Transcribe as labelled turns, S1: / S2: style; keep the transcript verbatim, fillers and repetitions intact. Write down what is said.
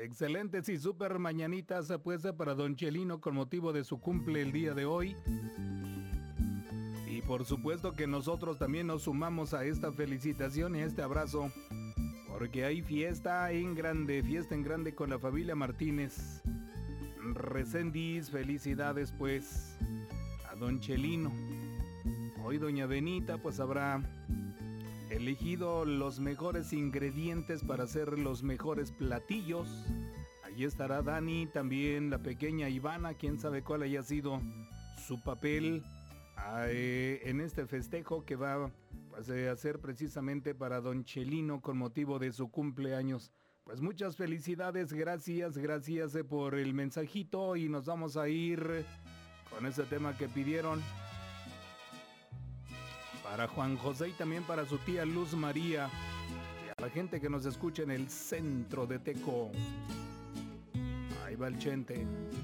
S1: Excelentes y súper mañanitas apuesta para don Chelino con motivo de su cumple el día de hoy. Y por supuesto que nosotros también nos sumamos a esta felicitación y a este abrazo, porque hay fiesta en grande, fiesta en grande con la familia Martínez. Recendis, felicidades pues a don Chelino. Hoy doña Benita pues habrá elegido los mejores ingredientes para hacer los mejores platillos. Allí estará Dani, también la pequeña Ivana, quién sabe cuál haya sido su papel eh, en este festejo que va pues, a hacer precisamente para don Chelino con motivo de su cumpleaños. Pues muchas felicidades, gracias, gracias eh, por el mensajito y nos vamos a ir con ese tema que pidieron. Para Juan José y también para su tía Luz María y a la gente que nos escucha en el centro de Teco. Ahí va el Chente.